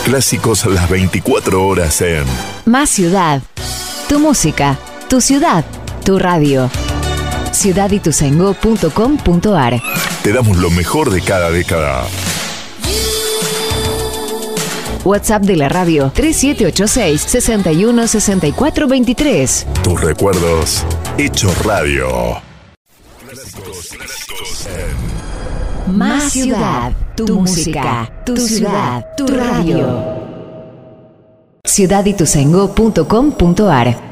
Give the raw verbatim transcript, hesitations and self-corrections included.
Clásicos las veinticuatro horas en Más Ciudad. Tu música, tu ciudad, tu radio. ciudad ituzaingó punto com punto ar. Te damos lo mejor de cada década. WhatsApp de la radio tres siete ocho seis, seis uno seis cuatro dos tres. Tus recuerdos hechos radio. Clásicos, clásicos en Más Ciudad. Tu música, tu ciudad, tu radio. ciudad ituzaingó punto com punto ar.